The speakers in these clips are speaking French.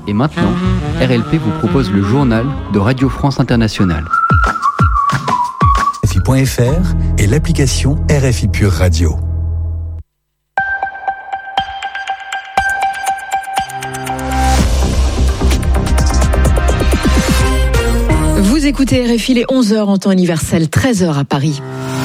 Et maintenant, RLP vous propose le journal de Radio France Internationale. RFI.fr et l'application RFI Pure Radio. Vous écoutez RFI, les 11h en temps universel, 13h à Paris.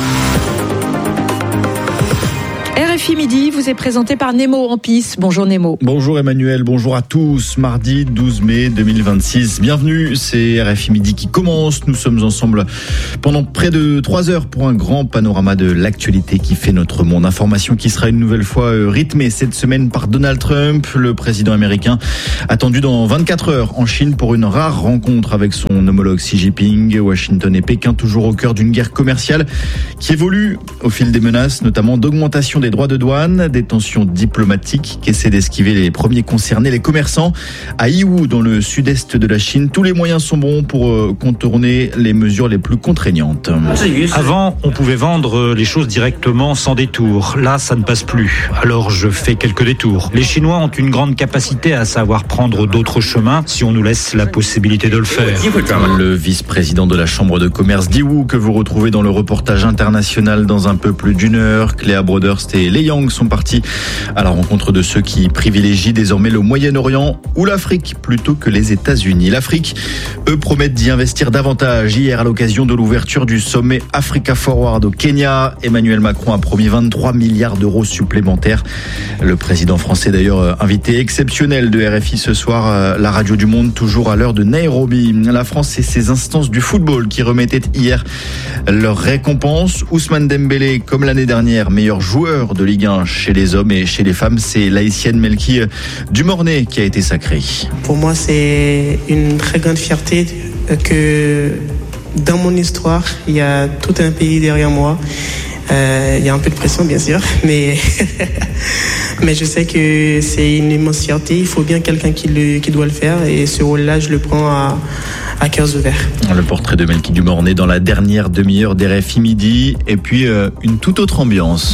RFI Midi vous est présenté par Nemo Ampis. Bonjour Nemo. Bonjour Emmanuel, bonjour à tous. Mardi 12 mai 2026. Bienvenue, c'est RFI Midi qui commence. Nous sommes ensemble pendant près de 3 heures pour un grand panorama de l'actualité qui fait notre monde. Information qui sera une nouvelle fois rythmée cette semaine par Donald Trump, le président américain, attendu dans 24 heures en Chine pour une rare rencontre avec son homologue Xi Jinping. Washington et Pékin toujours au cœur d'une guerre commerciale qui évolue au fil des menaces, notamment d'augmentation des droits de douane, des tensions diplomatiques qu'essaient d'esquiver les premiers concernés, les commerçants. À Yiwu, dans le sud-est de la Chine, tous les moyens sont bons pour contourner les mesures les plus contraignantes. Avant, on pouvait vendre les choses directement sans détour. Là, ça ne passe plus. Alors, je fais quelques détours. Les Chinois ont une grande capacité à savoir prendre d'autres chemins si on nous laisse la possibilité de le faire. Le vice-président de la Chambre de commerce d'Yiwu, que vous retrouvez dans le reportage international dans un peu plus d'une heure. Cléa Broderst et Lei Yang sont partis à la rencontre de ceux qui privilégient désormais le Moyen-Orient ou l'Afrique plutôt que les États-Unis. L'Afrique, eux, promettent d'y investir davantage. Hier, à l'occasion de l'ouverture du sommet Africa Forward au Kenya, Emmanuel Macron a promis 23 milliards d'euros supplémentaires. Le président français, d'ailleurs, invité exceptionnel de RFI ce soir, la radio du monde, toujours à l'heure de Nairobi. La France et ses instances du football qui remettaient hier leur récompense. Ousmane Dembélé, comme l'année dernière, meilleur joueur de Ligue 1 chez les hommes, et chez les femmes, c'est l'haïtienne Melki Dumornay qui a été sacrée. Pour moi, c'est une très grande fierté que dans mon histoire, il y a tout un pays derrière moi. Il y a un peu de pression, bien sûr, mais je sais que c'est une immense fierté. Il faut bien quelqu'un qui doit le faire, et ce rôle-là, je le prends à cœurs ouverts. Le portrait de Melki Dumornay dans la dernière demi-heure d'RFI Midi, et puis une toute autre ambiance.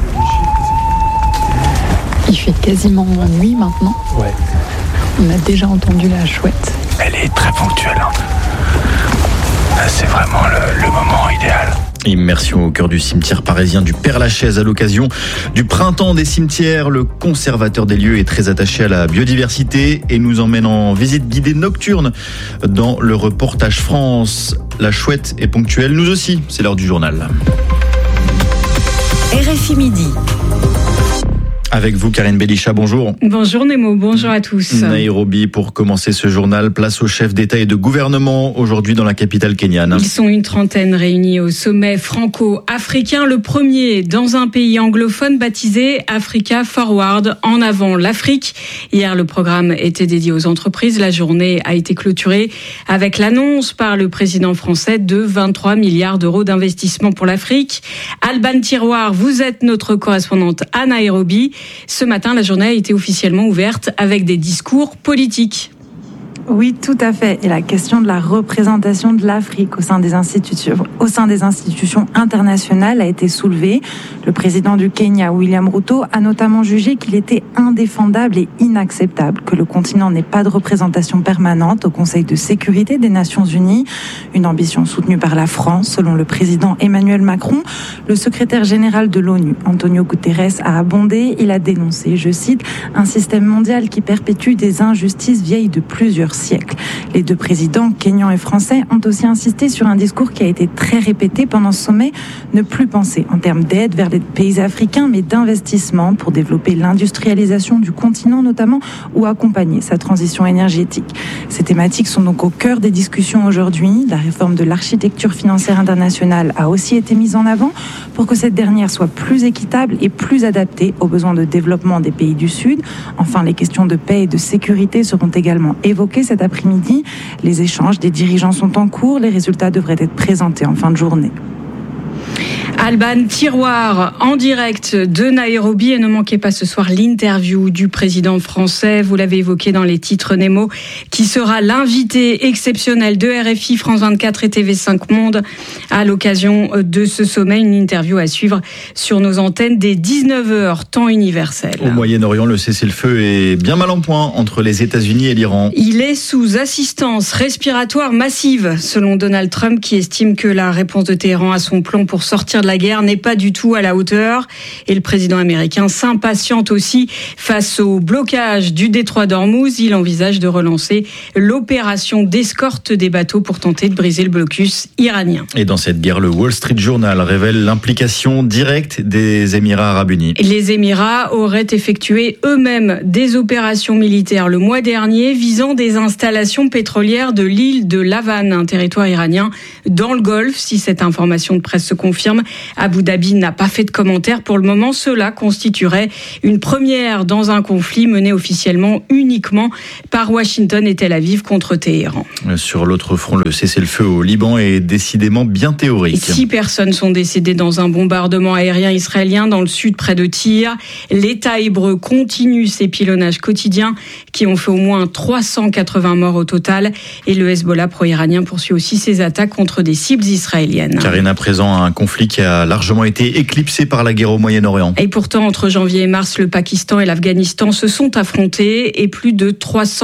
Il fait quasiment nuit maintenant. Ouais. On a déjà entendu la chouette. Elle est très ponctuelle. C'est vraiment le moment idéal. Immersion au cœur du cimetière parisien du Père-Lachaise à l'occasion du printemps des cimetières. Le conservateur des lieux est très attaché à la biodiversité et nous emmène en visite guidée nocturne dans le reportage France. La chouette est ponctuelle, nous aussi, c'est l'heure du journal. RFI Midi. Avec vous, Karine Belisha, bonjour. Bonjour Nemo, bonjour à tous. Nairobi, pour commencer ce journal, place aux chefs d'État et de gouvernement aujourd'hui dans la capitale kenyane. Ils sont une trentaine réunis au sommet franco-africain, le premier dans un pays anglophone baptisé Africa Forward, en avant l'Afrique. Hier, le programme était dédié aux entreprises. La journée a été clôturée avec l'annonce par le président français de 23 milliards d'euros d'investissement pour l'Afrique. Alban Tiroir, vous êtes notre correspondante à Nairobi. Ce matin, la journée a été officiellement ouverte avec des discours politiques. Oui, tout à fait. Et la question de la représentation de l'Afrique au sein des institutions internationales a été soulevée. Le président du Kenya, William Ruto, a notamment jugé qu'il était indéfendable et inacceptable que le continent n'ait pas de représentation permanente au Conseil de sécurité des Nations Unies. Une ambition soutenue par la France, selon le président Emmanuel Macron. Le secrétaire général de l'ONU, Antonio Guterres, a abondé. Il a dénoncé, je cite, un système mondial qui perpétue des injustices vieilles de plusieurs siècles. Les deux présidents, kenyans et français, ont aussi insisté sur un discours qui a été très répété pendant ce sommet, ne plus penser en termes d'aide vers les pays africains, mais d'investissement pour développer l'industrialisation du continent notamment, ou accompagner sa transition énergétique. Ces thématiques sont donc au cœur des discussions aujourd'hui. La réforme de l'architecture financière internationale a aussi été mise en avant pour que cette dernière soit plus équitable et plus adaptée aux besoins de développement des pays du Sud. Enfin, les questions de paix et de sécurité seront également évoquées cet après-midi. Les échanges des dirigeants sont en cours. Les résultats devraient être présentés en fin de journée. Alban Tiroir en direct de Nairobi, et ne manquez pas ce soir l'interview du président français, vous l'avez évoqué dans les titres Nemo, qui sera l'invité exceptionnel de RFI, France 24 et TV5 Monde à l'occasion de ce sommet. Une interview à suivre sur nos antennes dès 19h, temps universel. Au Moyen-Orient, le cessez-le-feu est bien mal en point entre les États-Unis et l'Iran. Il est sous assistance respiratoire massive, selon Donald Trump, qui estime que la réponse de Téhéran à son plan pour sortir de la guerre n'est pas du tout à la hauteur. Et le président américain s'impatiente aussi face au blocage du détroit d'Ormuz. Il envisage de relancer l'opération d'escorte des bateaux pour tenter de briser le blocus iranien. Et dans cette guerre, le Wall Street Journal révèle l'implication directe des Émirats arabes unis. Les Émirats auraient effectué eux-mêmes des opérations militaires le mois dernier visant des installations pétrolières de l'île de Lavan, un territoire iranien dans le Golfe. Si cette information de presse se confirme, Abu Dhabi n'a pas fait de commentaire pour le moment. Cela constituerait une première dans un conflit mené officiellement uniquement par Washington et Tel Aviv contre Téhéran. Sur l'autre front, le cessez-le-feu au Liban est décidément bien théorique. 6 personnes sont décédées dans un bombardement aérien israélien dans le sud près de Tyr. L'État hébreu continue ses pilonnages quotidiens qui ont fait au moins 380 morts au total. Et le Hezbollah pro-iranien poursuit aussi ses attaques contre des cibles israéliennes. Karine, à présent, un conflit qui a largement été éclipsé par la guerre au Moyen-Orient. Et pourtant, entre janvier et mars, le Pakistan et l'Afghanistan se sont affrontés et plus de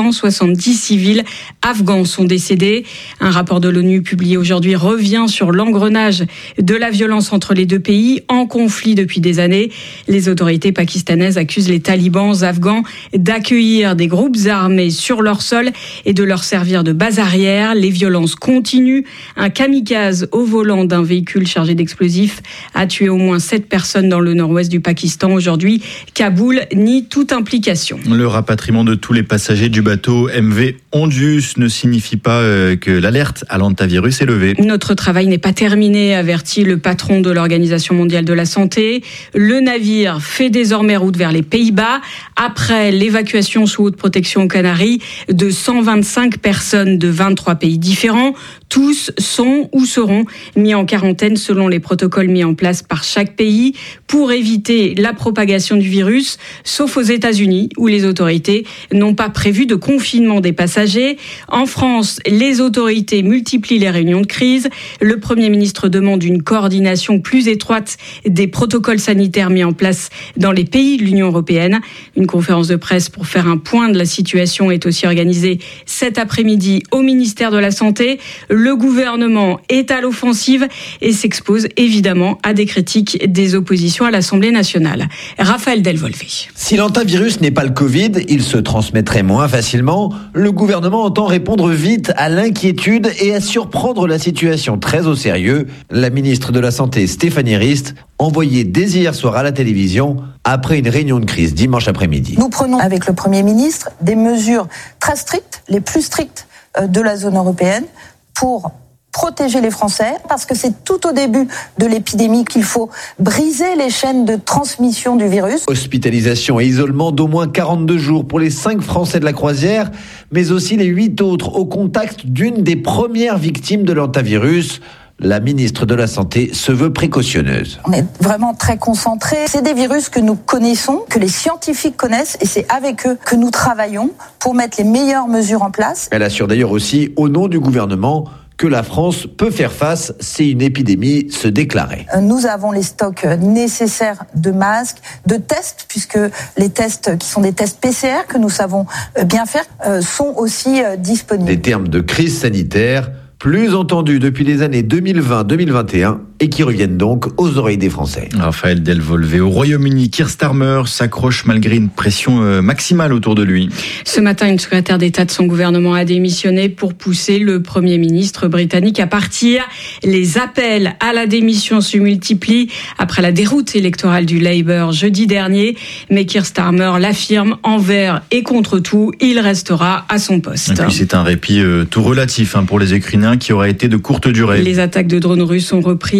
370 civils afghans sont décédés. Un rapport de l'ONU publié aujourd'hui revient sur l'engrenage de la violence entre les deux pays en conflit depuis des années. Les autorités pakistanaises accusent les talibans afghans d'accueillir des groupes armés sur leur sol et de leur servir de base arrière. Les violences continuent. Un kamikaze au volant d'un véhicule chargé d'explosifs a tué au moins 7 personnes dans le nord-ouest du Pakistan. Aujourd'hui, Kaboul nie toute implication. Le rapatriement de tous les passagers du bateau MV Ondius ne signifie pas que l'alerte à l'hantavirus est levée. Notre travail n'est pas terminé, avertit le patron de l'Organisation mondiale de la santé. Le navire fait désormais route vers les Pays-Bas après l'évacuation sous haute protection aux Canaries de 125 personnes de 23 pays différents. Tous sont ou seront mis en quarantaine selon les protocoles mis en place par chaque pays pour éviter la propagation du virus, sauf aux États-Unis où les autorités n'ont pas prévu de confinement des passagers. En France, les autorités multiplient les réunions de crise. Le Premier ministre demande une coordination plus étroite des protocoles sanitaires mis en place dans les pays de l'Union européenne. Une conférence de presse pour faire un point de la situation est aussi organisée cet après-midi au ministère de la Santé. Le gouvernement est à l'offensive et s'expose évidemment à des critiques des oppositions à l'Assemblée nationale. Raphaël Delvolvé. Si l'hantavirus n'est pas le Covid, il se transmettrait moins facilement. Le gouvernement entend répondre vite à l'inquiétude et à surprendre la situation très au sérieux. La ministre de la Santé, Stéphanie Rist, envoyée dès hier soir à la télévision après une réunion de crise dimanche après-midi. Nous prenons avec le Premier ministre des mesures très strictes, les plus strictes de la zone européenne, pour protéger les Français, parce que c'est tout au début de l'épidémie qu'il faut briser les chaînes de transmission du virus. Hospitalisation et isolement d'au moins 42 jours pour les 5 Français de la croisière, mais aussi les 8 autres au contact d'une des premières victimes de l'hantavirus. La ministre de la Santé se veut précautionneuse. On est vraiment très concentrés. C'est des virus que nous connaissons, que les scientifiques connaissent, et c'est avec eux que nous travaillons pour mettre les meilleures mesures en place. Elle assure d'ailleurs aussi, au nom du gouvernement, que la France peut faire face si une épidémie se déclarait. Nous avons les stocks nécessaires de masques, de tests, puisque les tests qui sont des tests PCR que nous savons bien faire sont aussi disponibles. Des termes de crise sanitaire plus entendus depuis les années 2020-2021 et qui reviennent donc aux oreilles des Français. Raphaël Delvolvé. Au Royaume-Uni, Keir Starmer s'accroche malgré une pression maximale autour de lui. Ce matin, une secrétaire d'État de son gouvernement a démissionné pour pousser le Premier ministre britannique à partir. Les appels à la démission se multiplient après la déroute électorale du Labour jeudi dernier. Mais Keir Starmer l'affirme envers et contre tout, il restera à son poste. Et puis c'est un répit tout relatif pour les Ukrainiens qui aura été de courte durée. Les attaques de drones russes ont repris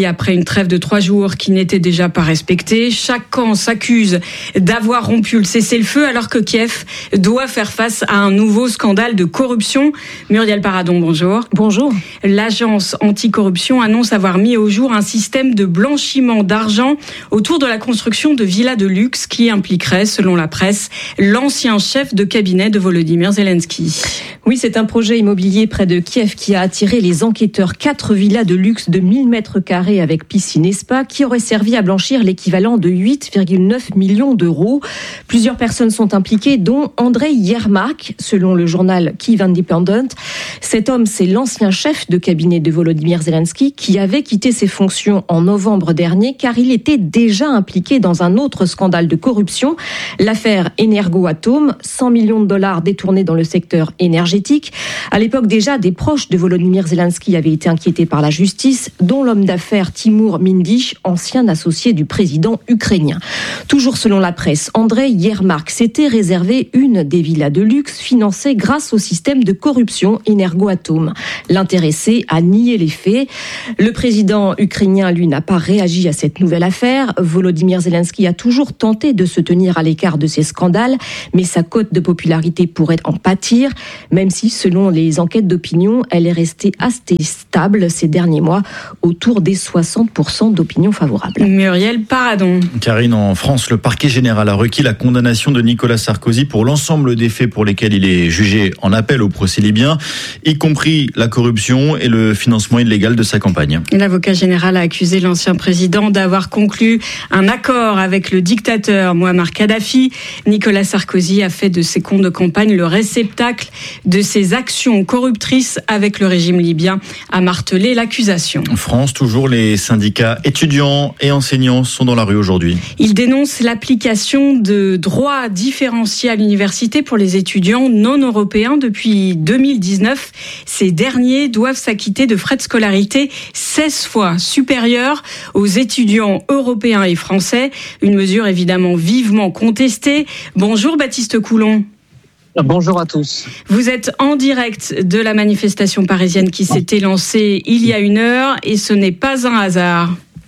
Zelensky après une trêve de 3 jours qui n'était déjà pas respectée. Chaque camp s'accuse d'avoir rompu le cessez-le-feu alors que Kiev doit faire face à un nouveau scandale de corruption. Muriel Paradon, bonjour. Bonjour. L'agence anticorruption annonce avoir mis au jour un système de blanchiment d'argent autour de la construction de villas de luxe qui impliquerait, selon la presse, l'ancien chef de cabinet de Volodymyr Zelensky. Oui, c'est un projet immobilier près de Kiev qui a attiré les enquêteurs. 4 villas de luxe de 1000 mètres carrés avec piscine et spa qui auraient servi à blanchir l'équivalent de 8,9 millions d'euros. Plusieurs personnes sont impliquées, dont Andrei Yermak, selon le journal Kyiv Independent. Cet homme, c'est l'ancien chef de cabinet de Volodymyr Zelensky qui avait quitté ses fonctions en novembre dernier car il était déjà impliqué dans un autre scandale de corruption, l'affaire Energoatom, 100 millions de dollars détournés dans le secteur énergétique. À l'époque déjà, des proches de Volodymyr Zelensky avaient été inquiétés par la justice, dont l'homme d'affaires Timur Mindich, ancien associé du président ukrainien. Toujours selon la presse, Andrei Yermak s'était réservé une des villas de luxe financées grâce au système de corruption Energoatom. L'intéressé a nié les faits. Le président ukrainien, lui, n'a pas réagi à cette nouvelle affaire. Volodymyr Zelensky a toujours tenté de se tenir à l'écart de ces scandales, mais sa cote de popularité pourrait en pâtir, même si, selon les enquêtes d'opinion, elle est restée assez stable ces derniers mois, autour des 60% d'opinion favorable. Muriel Paradon. Karine, en France, le parquet général a requis la condamnation de Nicolas Sarkozy pour l'ensemble des faits pour lesquels il est jugé en appel au procès libyen, y compris la corruption et le financement illégal de sa campagne. L'avocat général a accusé l'ancien président d'avoir conclu un accord avec le dictateur Mouammar Kadhafi. Nicolas Sarkozy a fait de ses comptes de campagne le réceptacle de ses actions corruptrices avec le régime libyen, a martelé l'accusation. En France, toujours, les syndicats étudiants et enseignants sont dans la rue aujourd'hui. Ils dénoncent l'application de droits différenciés à l'université pour les étudiants non européens depuis 2019. Ces derniers doivent s'acquitter de frais de scolarité 16 fois supérieurs aux étudiants européens et français. Une mesure évidemment vivement contestée. Bonjour Baptiste Coulon. Bonjour à tous. Vous êtes en direct de la manifestation parisienne qui s'était lancée il y a 1 heure et ce n'est pas un hasard.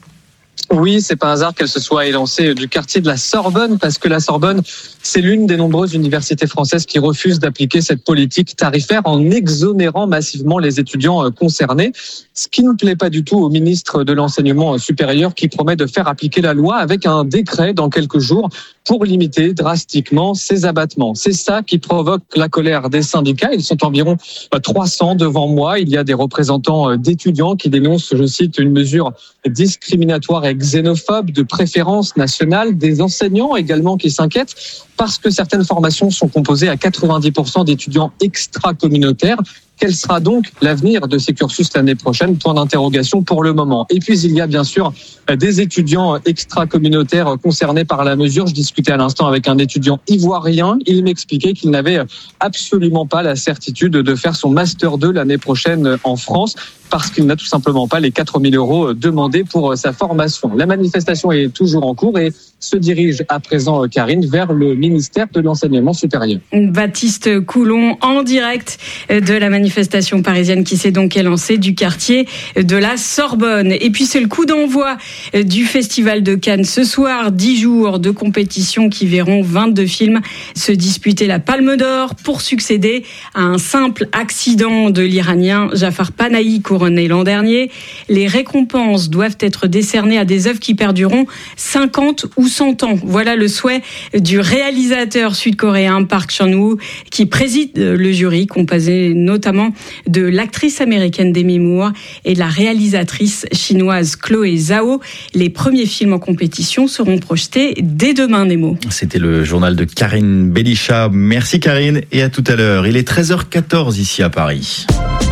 Oui, c'est pas un hasard qu'elle se soit élancée du quartier de la Sorbonne, parce que la Sorbonne, c'est l'une des nombreuses universités françaises qui refusent d'appliquer cette politique tarifaire en exonérant massivement les étudiants concernés. Ce qui ne plaît pas du tout au ministre de l'Enseignement supérieur qui promet de faire appliquer la loi avec un décret dans quelques jours pour limiter drastiquement ces abattements. C'est ça qui provoque la colère des syndicats. Ils sont environ 300 devant moi. Il y a des représentants d'étudiants qui dénoncent, je cite, une mesure discriminatoire et xénophobe de préférence nationale, des enseignants également qui s'inquiètent parce que certaines formations sont composées à 90% d'étudiants extra-communautaires. Quel sera donc l'avenir de ces cursus l'année prochaine? Point d'interrogation pour le moment. Et puis, il y a bien sûr des étudiants extra-communautaires concernés par la mesure. Je discutais à l'instant avec un étudiant ivoirien. Il m'expliquait qu'il n'avait absolument pas la certitude de faire son Master 2 l'année prochaine en France parce qu'il n'a tout simplement pas les 4 000 € demandés pour sa formation. La manifestation est toujours en cours et se dirige à présent, Karine, vers le ministère de l'Enseignement supérieur. Baptiste Coulon en direct de la manifestation parisienne qui s'est donc élancée du quartier de la Sorbonne. Et puis c'est le coup d'envoi du Festival de Cannes ce soir, 10 jours de compétition qui verront 22 films se disputer la Palme d'Or pour succéder à un simple accident de l'Iranien Jafar Panahi couronné l'an dernier. Les récompenses doivent être décernées à des œuvres qui perdureront 50 ou 100 ans. Voilà le souhait du réalisateur sud-coréen Park Chan-wook qui préside le jury, composé notamment de l'actrice américaine Demi Moore et de la réalisatrice chinoise Chloé Zhao. Les premiers films en compétition seront projetés dès demain, Nemo. C'était le journal de Karine Belisha. Merci Karine et à tout à l'heure. Il est 13h14 ici à Paris.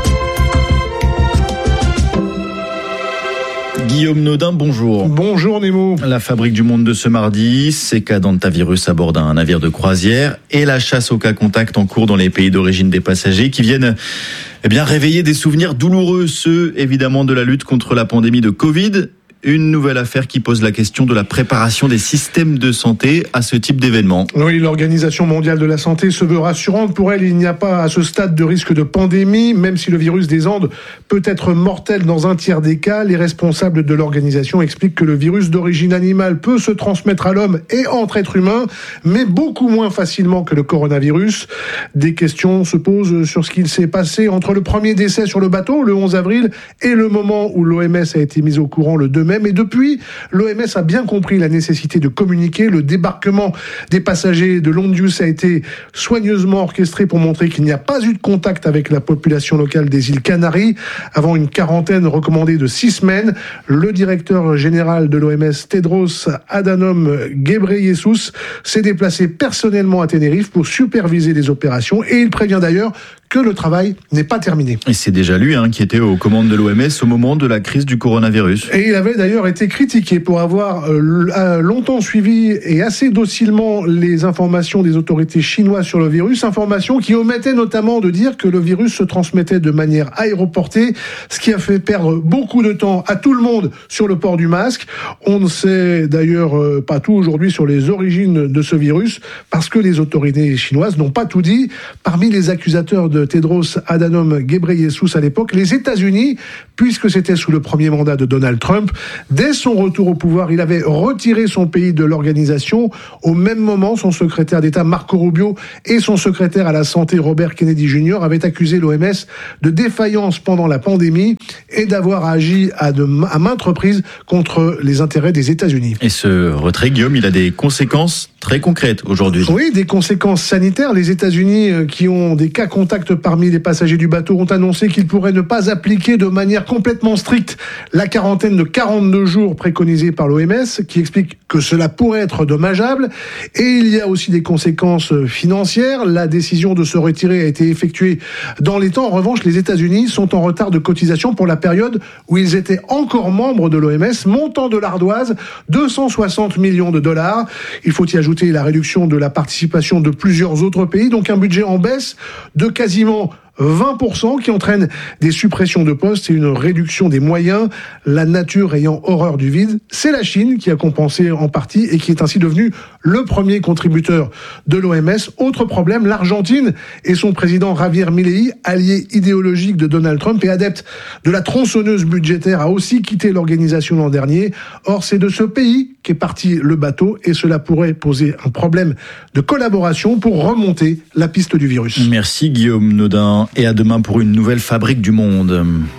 Guillaume Naudin, bonjour. Bonjour Nemo. La fabrique du monde de ce mardi, ces cas d'hantavirus à bord d'un navire de croisière et la chasse aux cas contacts en cours dans les pays d'origine des passagers qui viennent réveiller des souvenirs douloureux, ceux évidemment de la lutte contre la pandémie de Covid. une nouvelle affaire qui pose la question de la préparation des systèmes de santé à ce type d'événement. Oui, l'Organisation mondiale de la santé se veut rassurante. Pour elle, il n'y a pas à ce stade de risque de pandémie, même si le virus des Andes peut être mortel dans un tiers des cas. Les responsables de l'organisation expliquent que le virus d'origine animale peut se transmettre à l'homme et entre êtres humains, mais beaucoup moins facilement que le coronavirus. Des questions se posent sur ce qu'il s'est passé entre le premier décès sur le bateau, le 11 avril, et le moment où l'OMS a été mise au courant le 2 mai. Mais depuis, l'OMS a bien compris la nécessité de communiquer. Le débarquement des passagers de Londius a été soigneusement orchestré pour montrer qu'il n'y a pas eu de contact avec la population locale des îles Canaries. Avant une quarantaine recommandée de 6 semaines, le directeur général de l'OMS, Tedros Adhanom Ghebreyesus, s'est déplacé personnellement à Tenerife pour superviser les opérations et il prévient d'ailleurs que le travail n'est pas terminé. Et c'est déjà lui qui était aux commandes de l'OMS au moment de la crise du coronavirus. Et il avait d'ailleurs été critiqué pour avoir longtemps suivi et assez docilement les informations des autorités chinoises sur le virus, informations qui omettaient notamment de dire que le virus se transmettait de manière aéroportée, ce qui a fait perdre beaucoup de temps à tout le monde sur le port du masque. On ne sait d'ailleurs pas tout aujourd'hui sur les origines de ce virus, parce que les autorités chinoises n'ont pas tout dit. Parmi les accusateurs de Tedros Adhanom Ghebreyesus à l'époque, les États-Unis, puisque c'était sous le premier mandat de Donald Trump. Dès son retour au pouvoir, il avait retiré son pays de l'organisation. Au même moment, son secrétaire d'État Marco Rubio et son secrétaire à la santé Robert Kennedy Jr. avaient accusé l'OMS de défaillance pendant la pandémie et d'avoir agi à maintes reprises contre les intérêts des États-Unis. Et ce retrait, Guillaume, il a des conséquences très concrètes aujourd'hui. Oui, des conséquences sanitaires. Les États-Unis, qui ont des cas contacts parmi les passagers du bateau, ont annoncé qu'ils pourraient ne pas appliquer de manière complètement stricte la quarantaine de 42 jours préconisée par l'OMS, qui explique que cela pourrait être dommageable. Et il y a aussi des conséquences financières. La décision de se retirer a été effectuée dans les temps. En revanche, les États-Unis sont en retard de cotisation pour la période où ils étaient encore membres de l'OMS, montant de l'ardoise 260 millions de dollars. Il faut y ajouter la réduction de la participation de plusieurs autres pays, donc un budget en baisse de quasiment 20% qui entraîne des suppressions de postes et une réduction des moyens. La nature ayant horreur du vide, c'est la Chine qui a compensé en partie et qui est ainsi devenue le premier contributeur de l'OMS. Autre problème, l'Argentine et son président Javier Milei, allié idéologique de Donald Trump et adepte de la tronçonneuse budgétaire, a aussi quitté l'organisation l'an dernier. Or, c'est de ce pays qu'est parti le bateau et cela pourrait poser un problème de collaboration pour remonter la piste du virus. Merci Guillaume Nodin. Et à demain pour une nouvelle fabrique du monde.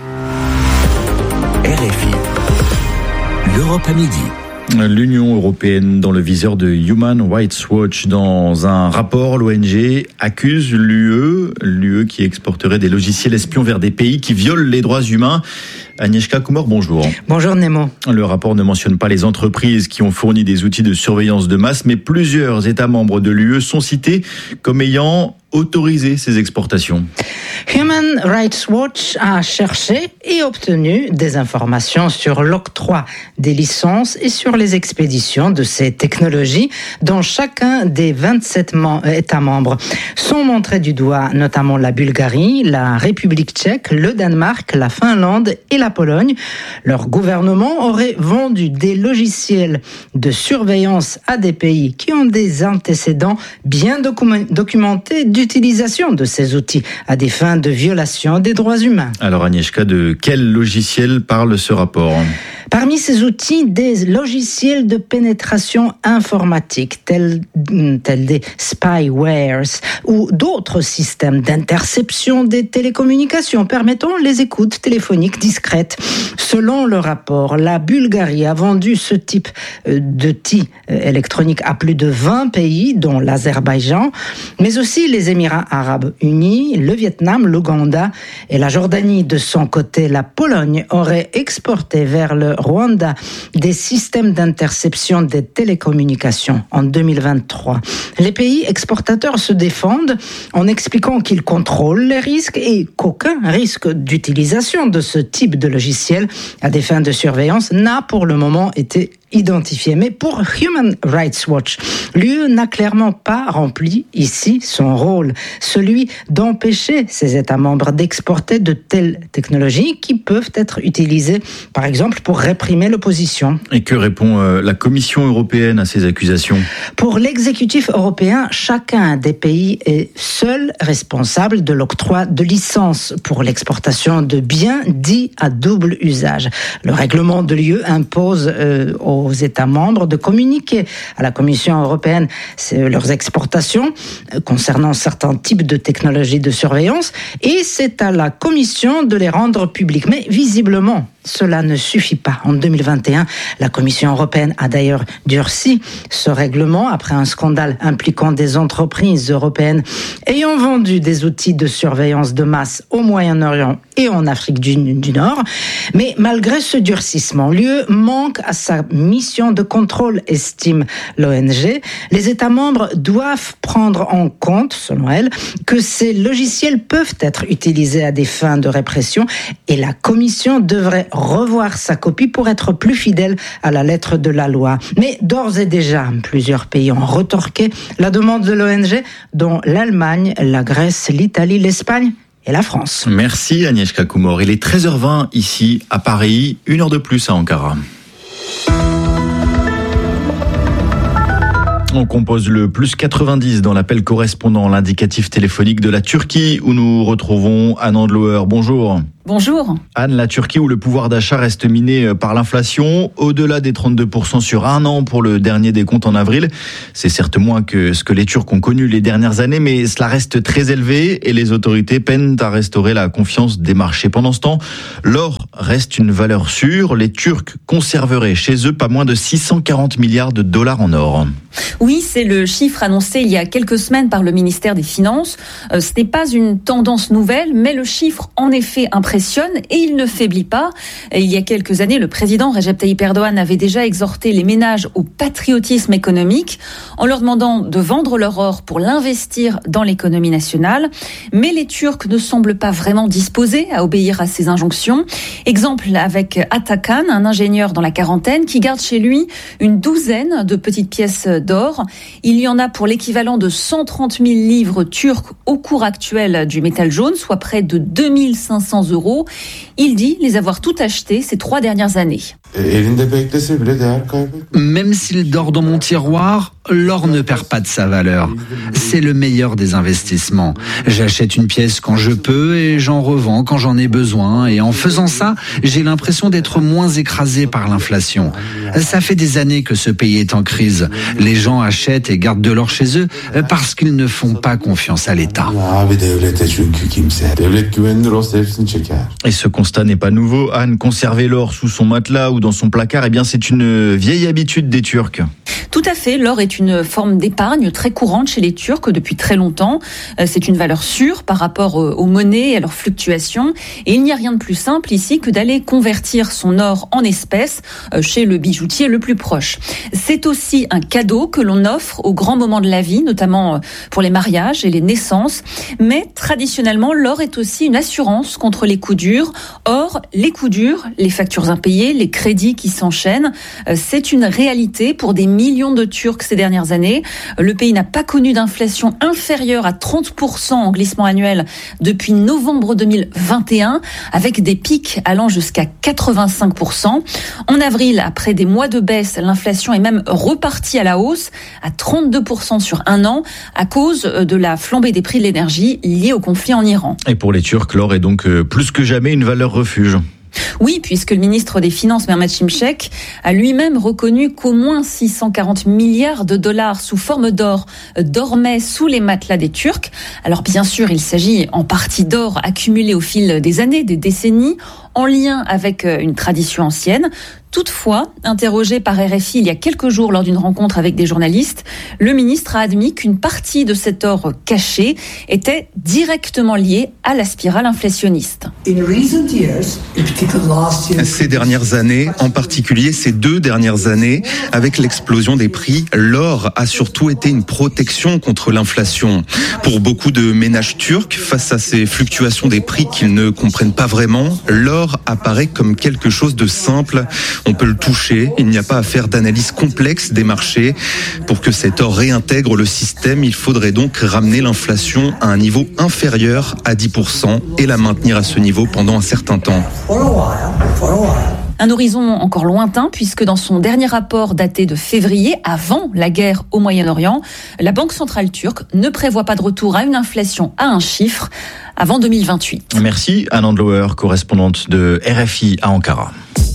RFI, l'Europe à midi. L'Union européenne dans le viseur de Human Rights Watch. Dans un rapport, l'ONG accuse l'UE qui exporterait des logiciels espions vers des pays qui violent les droits humains. Agnieszka Kumor, bonjour. Bonjour Nemo. Le rapport ne mentionne pas les entreprises qui ont fourni des outils de surveillance de masse, mais plusieurs États membres de l'UE sont cités comme ayant autorisé ces exportations. Human Rights Watch a cherché et obtenu des informations sur l'octroi des licences et sur les expéditions de ces technologies dans chacun des 27 États membres. Sont montrés du doigt notamment la Bulgarie, la République tchèque, le Danemark, la Finlande et la Pologne. Leur gouvernement aurait vendu des logiciels de surveillance à des pays qui ont des antécédents bien documentés d'utilisation de ces outils à des fins de violation des droits humains. Alors Agnieszka, de quel logiciel parle ce rapport ? Parmi ces outils, des logiciels de pénétration informatique tels des spywares ou d'autres systèmes d'interception des télécommunications permettant les écoutes téléphoniques discrètes. Selon le rapport, la Bulgarie a vendu ce type d'outils électroniques à plus de 20 pays, dont l'Azerbaïdjan, mais aussi les Émirats arabes unis, le Vietnam, l'Ouganda et la Jordanie. De son côté, la Pologne aurait exporté vers le Rwanda des systèmes d'interception des télécommunications en 2023. Les pays exportateurs se défendent en expliquant qu'ils contrôlent les risques et qu'aucun risque d'utilisation de ce type de logiciel à des fins de surveillance n'a pour le moment été identifiés. Mais pour Human Rights Watch, l'UE n'a clairement pas rempli ici son rôle, celui d'empêcher ses États membres d'exporter de telles technologies qui peuvent être utilisées, par exemple, pour réprimer l'opposition. Et que répond la Commission européenne à ces accusations ? Pour l'exécutif européen, chacun des pays est seul responsable de l'octroi de licences pour l'exportation de biens dits à double usage. Le règlement de l'UE impose aux États membres de communiquer à la Commission européenne leurs exportations concernant certains types de technologies de surveillance, et c'est à la Commission de les rendre publiques. Mais visiblement, cela ne suffit pas. En 2021, la Commission européenne a d'ailleurs durci ce règlement après un scandale impliquant des entreprises européennes ayant vendu des outils de surveillance de masse au Moyen-Orient et en Afrique du Nord. Mais malgré ce durcissement, l'UE manque à sa mission de contrôle, estime l'ONG. Les États membres doivent prendre en compte, selon elle, que ces logiciels peuvent être utilisés à des fins de répression, et la Commission devrait revoir sa copie pour être plus fidèle à la lettre de la loi. Mais d'ores et déjà, plusieurs pays ont retorqué la demande de l'ONG, dont l'Allemagne, la Grèce, l'Italie, l'Espagne et la France. Merci Agnieszka Kumor. Il est 13h20 ici à Paris, 1 heure de plus à Ankara. On compose le plus 90 dans l'appel correspondant, l'indicatif téléphonique de la Turquie, où nous retrouvons Anne Andlauer. Bonjour. Bonjour. Anne, la Turquie où le pouvoir d'achat reste miné par l'inflation, au-delà des 32% sur un an pour le dernier décompte en avril. C'est certes moins que ce que les Turcs ont connu les dernières années, mais cela reste très élevé et les autorités peinent à restaurer la confiance des marchés. Pendant ce temps, l'or reste une valeur sûre. Les Turcs conserveraient chez eux pas moins de 640 milliards de dollars en or. Oui, c'est le chiffre annoncé il y a quelques semaines par le ministère des Finances. Ce n'est pas une tendance nouvelle, mais le chiffre en effet impressionne et il ne faiblit pas. Il y a quelques années, le président Recep Tayyip Erdogan avait déjà exhorté les ménages au patriotisme économique en leur demandant de vendre leur or pour l'investir dans l'économie nationale. Mais les Turcs ne semblent pas vraiment disposés à obéir à ces injonctions. Exemple avec Atakan, un ingénieur dans la quarantaine qui garde chez lui une douzaine de petites pièces d'or. Il y en a pour l'équivalent de 130 000 livres turcs au cours actuel du métal jaune, soit près de 2500 €. Il dit les avoir toutes achetées ces 3 dernières années. Même s'il dort dans mon tiroir, l'or ne perd pas de sa valeur. C'est le meilleur des investissements. J'achète une pièce quand je peux et j'en revends quand j'en ai besoin. Et en faisant ça, j'ai l'impression d'être moins écrasé par l'inflation. Ça fait des années que ce pays est en crise. Les gens achètent et gardent de l'or chez eux parce qu'ils ne font pas confiance à l'État. Et ce constat n'est pas nouveau. Anne, conserver l'or sous son matelas ou dans son placard, eh bien c'est une vieille habitude des Turcs. Tout à fait, l'or est une forme d'épargne très courante chez les Turcs depuis très longtemps. C'est une valeur sûre par rapport aux monnaies et à leurs fluctuations. Et il n'y a rien de plus simple ici que d'aller convertir son or en espèces chez le bijoutier le plus proche. C'est aussi un cadeau que l'on offre aux grands moments de la vie, notamment pour les mariages et les naissances. Mais traditionnellement, l'or est aussi une assurance contre les coups durs. Or, les coups durs, les factures impayées, les crédits qui s'enchaînent, c'est une réalité pour des millions de Turcs ces dernières années. Le pays n'a pas connu d'inflation inférieure à 30% en glissement annuel depuis novembre 2021, avec des pics allant jusqu'à 85%. En avril, après des mois de baisse, l'inflation est même repartie à la hausse, à 32% sur un an, à cause de la flambée des prix de l'énergie liée au conflit en Iran. Et pour les Turcs, l'or est donc plus que jamais une valeur refuge. Oui, puisque le ministre des Finances, Mehmet Şimşek, a lui-même reconnu qu'au moins 640 milliards de dollars sous forme d'or dormaient sous les matelas des Turcs. Alors bien sûr, il s'agit en partie d'or accumulé au fil des années, des décennies, en lien avec une tradition ancienne. Toutefois, interrogé par RFI il y a quelques jours lors d'une rencontre avec des journalistes, le ministre a admis qu'une partie de cet or caché était directement liée à la spirale inflationniste. Ces dernières années, en particulier ces 2 dernières années, avec l'explosion des prix, l'or a surtout été une protection contre l'inflation. Pour beaucoup de ménages turcs, face à ces fluctuations des prix qu'ils ne comprennent pas vraiment, l'or l'or apparaît comme quelque chose de simple. On peut le toucher, il n'y a pas à faire d'analyse complexe des marchés. Pour que cet or réintègre le système, il faudrait donc ramener l'inflation à un niveau inférieur à 10% et la maintenir à ce niveau pendant un certain temps. Un horizon encore lointain puisque dans son dernier rapport daté de février, avant la guerre au Moyen-Orient, la Banque centrale turque ne prévoit pas de retour à une inflation à un chiffre avant 2028. Merci Anne Andlauer, correspondante de RFI à Ankara.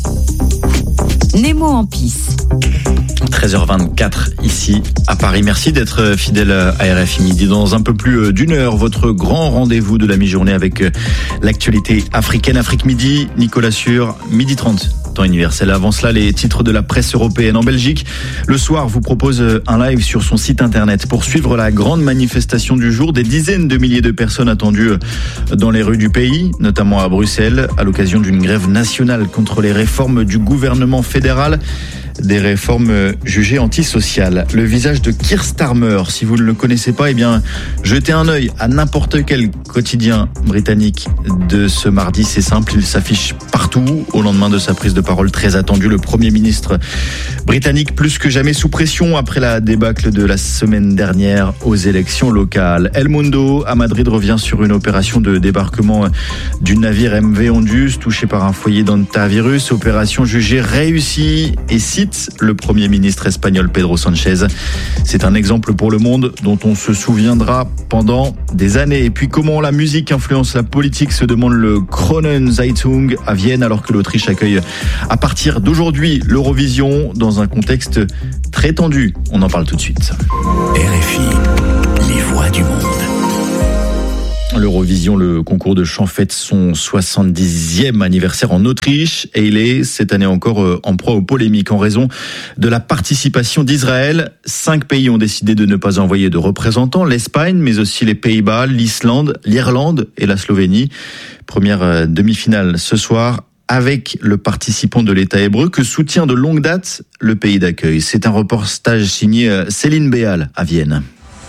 Nemo en pisse. 13h24 ici à Paris. Merci d'être fidèle à RFI Midi. Dans un peu plus d'une heure, votre grand rendez-vous de la mi-journée avec l'actualité africaine. Afrique Midi, Nicolas Sûr, 12h30. Temps universel. Avant cela, les titres de la presse européenne. En Belgique, le soir vous propose un live sur son site internet pour suivre la grande manifestation du jour. Des dizaines de milliers de personnes attendues dans les rues du pays, notamment à Bruxelles, à l'occasion d'une grève nationale contre les réformes du gouvernement fédéral. Des réformes jugées antisociales. Le visage de Keir Starmer, si vous ne le connaissez pas, eh bien, jetez un œil à n'importe quel quotidien britannique de ce mardi. C'est simple, il s'affiche partout au lendemain de sa prise de parole très attendue. Le Premier ministre britannique plus que jamais sous pression après la débâcle de la semaine dernière aux élections locales. El Mundo à Madrid revient sur une opération de débarquement du navire MV Ondas touché par un foyer d'hantavirus. Opération jugée réussie et cite le Premier ministre espagnol Pedro Sánchez. C'est un exemple pour le monde dont on se souviendra pendant des années. Et puis comment la musique influence la politique, se demande le Kronenzeitung à Vienne, alors que l'Autriche accueille à partir d'aujourd'hui l'Eurovision dans un contexte très tendu. On en parle tout de suite. RFI, les voix du monde. L'Eurovision, le concours de chant, fête son 70e anniversaire en Autriche et il est cette année encore en proie aux polémiques en raison de la participation d'Israël. 5 pays ont décidé de ne pas envoyer de représentants, l'Espagne, mais aussi les Pays-Bas, l'Islande, l'Irlande et la Slovénie. Première demi-finale ce soir avec le participant de l'État hébreu que soutient de longue date le pays d'accueil. C'est un reportage signé Céline Béal à Vienne.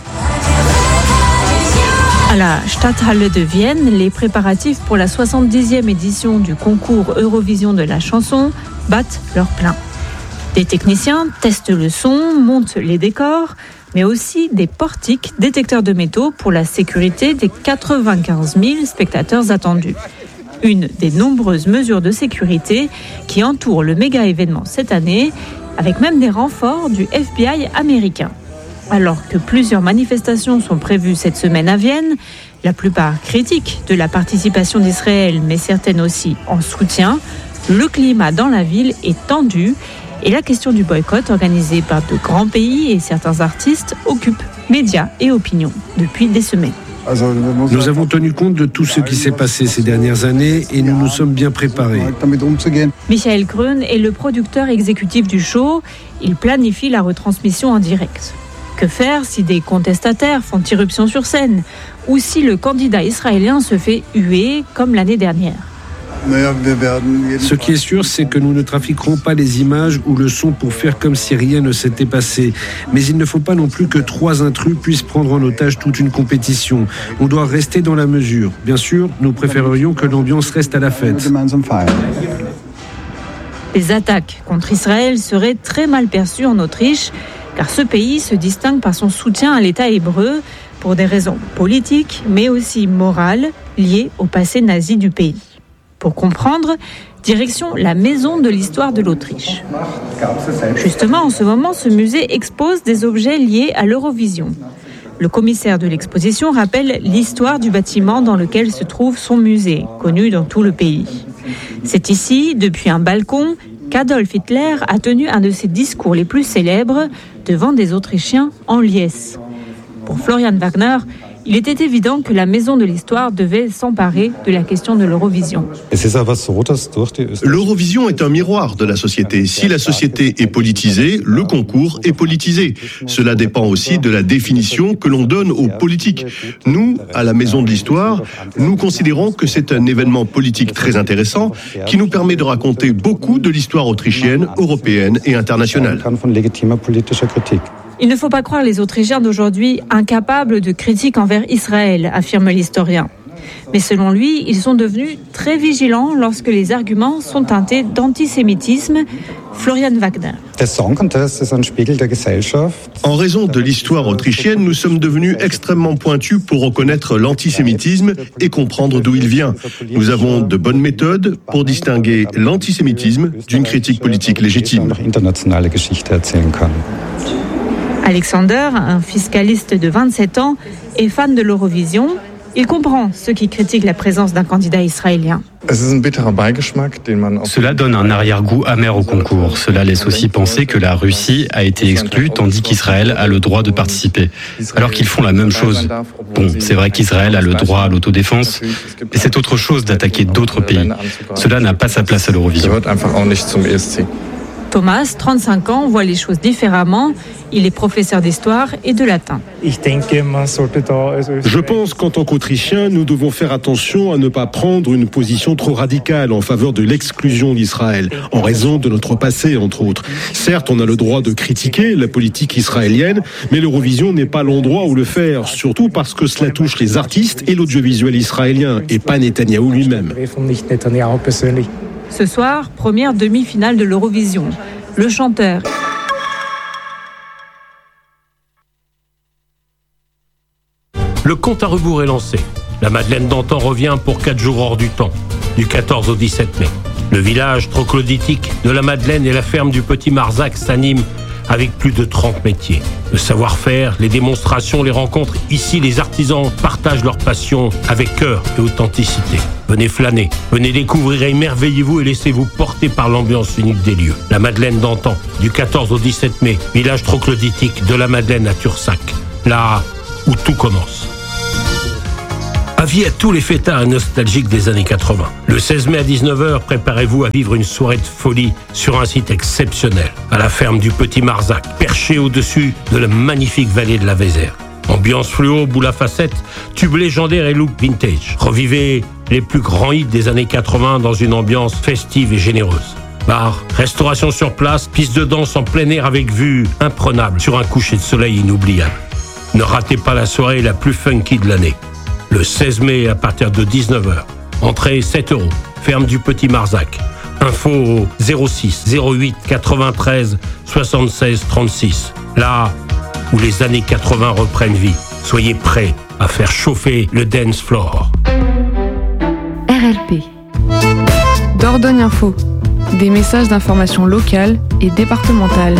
À la Stadthalle de Vienne, les préparatifs pour la 70e édition du concours Eurovision de la chanson battent leur plein. Des techniciens testent le son, montent les décors, mais aussi des portiques détecteurs de métaux pour la sécurité des 95 000 spectateurs attendus. Une des nombreuses mesures de sécurité qui entourent le méga événement cette année, avec même des renforts du FBI américain. Alors que plusieurs manifestations sont prévues cette semaine à Vienne, la plupart critiques de la participation d'Israël, mais certaines aussi en soutien, le climat dans la ville est tendu et la question du boycott organisé par de grands pays et certains artistes occupe médias et opinions depuis des semaines. Nous avons tenu compte de tout ce qui s'est passé ces dernières années et nous nous sommes bien préparés. Michael Grün est le producteur exécutif du show. Il planifie la retransmission en direct. Que faire si des contestataires font irruption sur scène ou si le candidat israélien se fait huer comme l'année dernière? Ce qui est sûr, c'est que nous ne trafiquerons pas les images ou le son pour faire comme si rien ne s'était passé. Mais il ne faut pas non plus que 3 intrus puissent prendre en otage toute une compétition. On doit rester dans la mesure. Bien sûr, nous préférerions que l'ambiance reste à la fête. Les attaques contre Israël seraient très mal perçues en Autriche, car ce pays se distingue par son soutien à l'État hébreu pour des raisons politiques, mais aussi morales, liées au passé nazi du pays. Pour comprendre, direction la Maison de l'Histoire de l'Autriche. Justement, en ce moment, ce musée expose des objets liés à l'Eurovision. Le commissaire de l'exposition rappelle l'histoire du bâtiment dans lequel se trouve son musée, connu dans tout le pays. C'est ici, depuis un balcon, qu'Adolf Hitler a tenu un de ses discours les plus célèbres devant des Autrichiens en liesse. Pour Florian Wagner, il était évident que la Maison de l'Histoire devait s'emparer de la question de l'Eurovision. L'Eurovision est un miroir de la société. Si la société est politisée, le concours est politisé. Cela dépend aussi de la définition que l'on donne aux politiques. Nous, à la Maison de l'Histoire, nous considérons que c'est un événement politique très intéressant qui nous permet de raconter beaucoup de l'histoire autrichienne, européenne et internationale. Il ne faut pas croire les Autrichiens d'aujourd'hui incapables de critiques envers Israël, affirme l'historien. Mais selon lui, ils sont devenus très vigilants lorsque les arguments sont teintés d'antisémitisme. Florian Wagner. En raison de l'histoire autrichienne, nous sommes devenus extrêmement pointus pour reconnaître l'antisémitisme et comprendre d'où il vient. Nous avons de bonnes méthodes pour distinguer l'antisémitisme d'une critique politique légitime. Alexander, un fiscaliste de 27 ans, est fan de l'Eurovision. Il comprend ceux qui critiquent la présence d'un candidat israélien. Cela donne un arrière-goût amer au concours. Cela laisse aussi penser que la Russie a été exclue tandis qu'Israël a le droit de participer. Alors qu'ils font la même chose. Bon, c'est vrai qu'Israël a le droit à l'autodéfense, mais c'est autre chose d'attaquer d'autres pays. Cela n'a pas sa place à l'Eurovision. Thomas, 35 ans, voit les choses différemment. Il est professeur d'histoire et de latin. Je pense qu'en tant qu'Autrichiens, nous devons faire attention à ne pas prendre une position trop radicale en faveur de l'exclusion d'Israël, en raison de notre passé, entre autres. Certes, on a le droit de critiquer la politique israélienne, mais l'Eurovision n'est pas l'endroit où le faire, surtout parce que cela touche les artistes et l'audiovisuel israélien, et pas Netanyahou lui-même. Ce soir, première demi-finale de l'Eurovision. Le chanteur Le compte à rebours est lancé. La Madeleine d'antan revient pour 4 jours hors du temps, du 14 au 17 mai. Le village troglodytique de la Madeleine et la ferme du Petit Marzac s'animent avec plus de 30 métiers. Le savoir-faire, les démonstrations, les rencontres, ici les artisans partagent leur passion avec cœur et authenticité. Venez flâner, venez découvrir, émerveillez-vous et laissez-vous porter par l'ambiance unique des lieux. La Madeleine d'antan, du 14 au 17 mai, village troglodytique de la Madeleine à Tursac, là où tout commence. Avis à tous les fêtards nostalgiques des années 80. Le 16 mai à 19h, préparez-vous à vivre une soirée de folie sur un site exceptionnel, à la ferme du Petit Marzac, perché au-dessus de la magnifique vallée de la Vézère. Ambiance fluo, boule à facettes, tubes légendaires et look vintage. Revivez les plus grands hits des années 80 dans une ambiance festive et généreuse. Bar, restauration sur place, piste de danse en plein air avec vue imprenable sur un coucher de soleil inoubliable. Ne ratez pas la soirée la plus funky de l'année. Le 16 mai à partir de 19h. Entrée 7 €. Ferme du Petit Marzac. Info au 06 08 93 76 36. Là où les années 80 reprennent vie. Soyez prêts à faire chauffer le dance floor. RLP. Dordogne Info. Des messages d'information locale et départementale.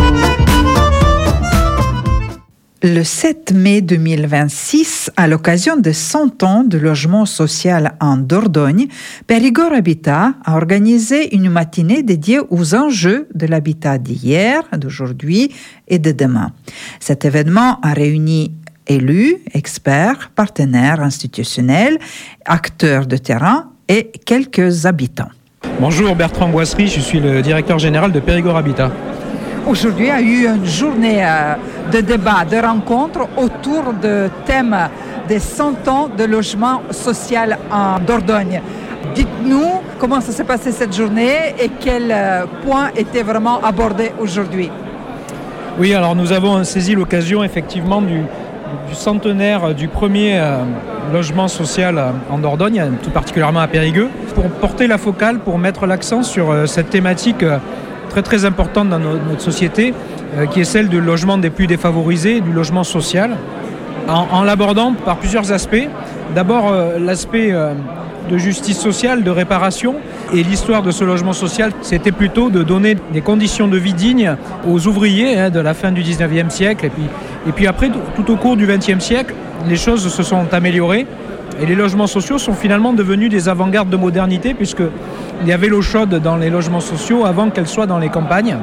Le 7 mai 2026, à l'occasion de 100 ans de logement social en Dordogne, Périgord Habitat a organisé une matinée dédiée aux enjeux de l'habitat d'hier, d'aujourd'hui et de demain. Cet événement a réuni élus, experts, partenaires institutionnels, acteurs de terrain et quelques habitants. Bonjour, Bertrand Boisserie, je suis le directeur général de Périgord Habitat. Aujourd'hui, il y a eu une journée de débat, de rencontres autour du thème des 100 ans de logement social en Dordogne. Dites-nous comment ça s'est passé cette journée et quels points étaient vraiment abordés aujourd'hui. Oui, alors nous avons saisi l'occasion effectivement du centenaire du premier logement social en Dordogne, tout particulièrement à Périgueux, pour porter la focale, pour mettre l'accent sur cette thématique très importante dans notre société, qui est celle du logement des plus défavorisés, du logement social, en l'abordant par plusieurs aspects. D'abord, l'aspect de justice sociale, de réparation, et l'histoire de ce logement social, c'était plutôt de donner des conditions de vie dignes aux ouvriers de la fin du 19e siècle, et puis après, tout au cours du 20e siècle, les choses se sont améliorées, et les logements sociaux sont finalement devenus des avant-gardes de modernité, puisqu'il y avait l'eau chaude dans les logements sociaux avant qu'elle soit dans les campagnes.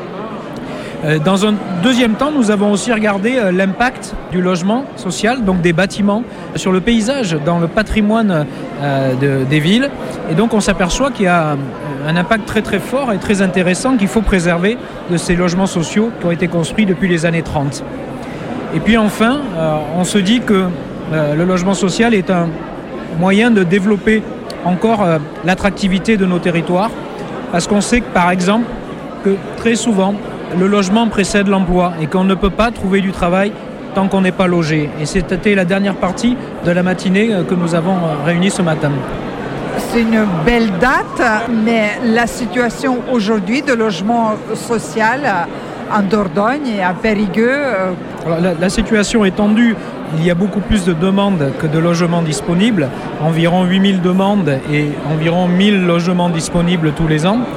Dans un deuxième temps, nous avons aussi regardé l'impact du logement social, donc des bâtiments, sur le paysage, dans le patrimoine des villes. Et donc on s'aperçoit qu'il y a un impact très fort et très intéressant qu'il faut préserver de ces logements sociaux qui ont été construits depuis les années 30. Et puis enfin, on se dit que le logement social est un moyen de développer encore l'attractivité de nos territoires, parce qu'on sait que, par exemple, que très souvent, le logement précède l'emploi et qu'on ne peut pas trouver du travail tant qu'on n'est pas logé. Et c'était la dernière partie de la matinée que nous avons réunie ce matin. C'est une belle date, mais la situation aujourd'hui de logement social en Dordogne et à Périgueux... La situation est tendue. Il y a beaucoup plus de demandes que de logements disponibles. Environ 8000 demandes et environ 1000 logements disponibles tous les ans.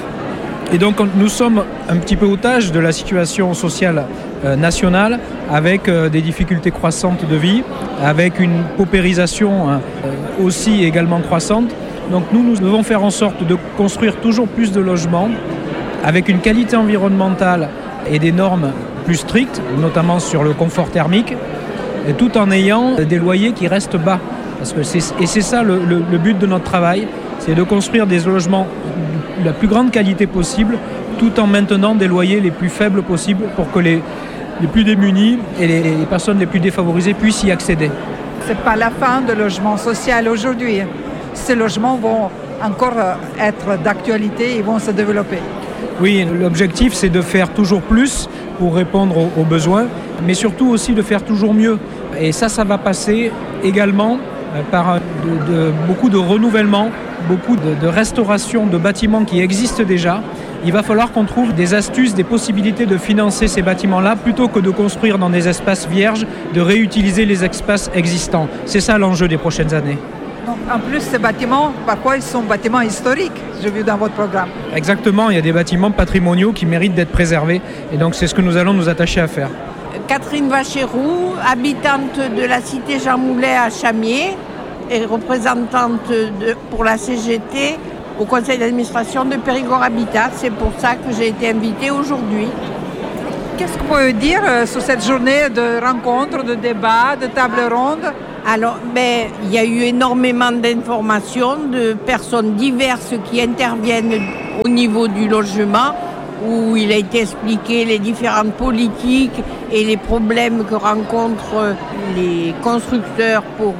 Et donc nous sommes un petit peu otages de la situation sociale nationale, avec des difficultés croissantes de vie, avec une paupérisation aussi également croissante. Donc nous devons faire en sorte de construire toujours plus de logements avec une qualité environnementale et des normes plus strictes, notamment sur le confort thermique, et tout en ayant des loyers qui restent bas. C'est ça le but de notre travail, c'est de construire des logements de la plus grande qualité possible, tout en maintenant des loyers les plus faibles possibles pour que les plus démunis et les personnes les plus défavorisées puissent y accéder. Ce n'est pas la fin de logement social aujourd'hui. Ces logements vont encore être d'actualité et vont se développer. Oui, l'objectif c'est de faire toujours plus pour répondre aux besoins, mais surtout aussi de faire toujours mieux. Et ça va passer également par beaucoup de renouvellement, beaucoup de restauration de bâtiments qui existent déjà. Il va falloir qu'on trouve des astuces, des possibilités de financer ces bâtiments-là plutôt que de construire dans des espaces vierges, de réutiliser les espaces existants. C'est ça l'enjeu des prochaines années. Donc, en plus, ces bâtiments, parfois, ils sont bâtiments historiques, j'ai vu dans votre programme. Exactement, il y a des bâtiments patrimoniaux qui méritent d'être préservés. Et donc, c'est ce que nous allons nous attacher à faire. Catherine Vacheroux, habitante de la cité Jean Moulet à Chamiers et représentante pour la CGT au conseil d'administration de Périgord Habitat. C'est pour ça que j'ai été invitée aujourd'hui. Qu'est-ce que vous pouvez dire sur cette journée de rencontres, de débats, de tables rondes ? Alors, il y a eu énormément d'informations de personnes diverses qui interviennent au niveau du logement, où il a été expliqué les différentes politiques et les problèmes que rencontrent les constructeurs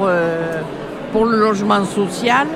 pour le logement social.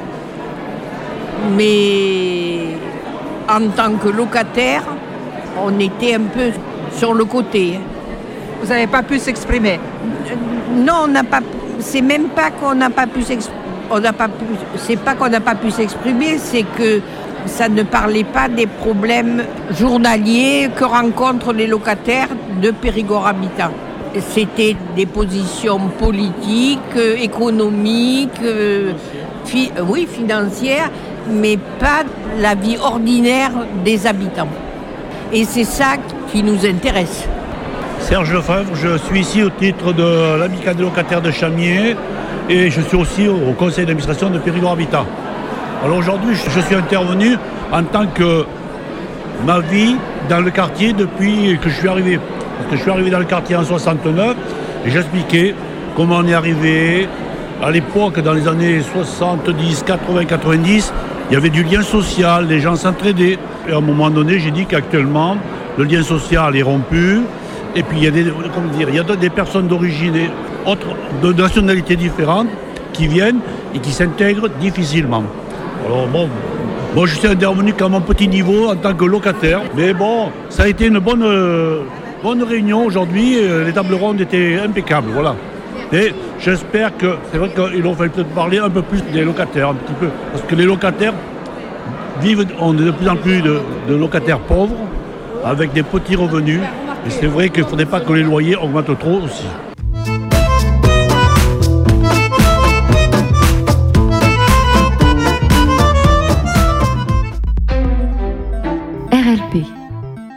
Mais en tant que locataire, on était un peu sur le côté. Vous n'avez pas pu s'exprimer ? Non, on n'a pas. C'est même pas qu'on n'a pas pu s'exprimer. C'est pas qu'on n'a pas pu s'exprimer, c'est que ça ne parlait pas des problèmes journaliers que rencontrent les locataires de Périgord Habitat. C'était des positions politiques, économiques, financières, mais pas la vie ordinaire des habitants. Et c'est ça qui nous intéresse. Serge Lefebvre, je suis ici au titre de l'Amicale des locataires de Chamiers et je suis aussi au conseil d'administration de Périgord Habitat. Alors aujourd'hui, je suis intervenu en tant que ma vie dans le quartier depuis que je suis arrivé. Parce que je suis arrivé dans le quartier en 69 et j'expliquais comment on est arrivé. À l'époque, dans les années 70, 80, 90, il y avait du lien social, les gens s'entraidaient. Et à un moment donné, j'ai dit qu'actuellement, le lien social est rompu. Et puis il y a des personnes d'origine autres, de nationalités différentes qui viennent et qui s'intègrent difficilement. Alors bon, je suis intervenu qu'à mon petit niveau en tant que locataire. Mais bon, ça a été une bonne réunion aujourd'hui. Les tables rondes étaient impeccables, voilà. Et j'espère que, c'est vrai qu'il aurait fallu peut-être parler un peu plus des locataires, un petit peu. Parce que les locataires on est de plus en plus de locataires pauvres, avec des petits revenus. Et c'est vrai qu'il ne faudrait pas que les loyers augmentent trop aussi.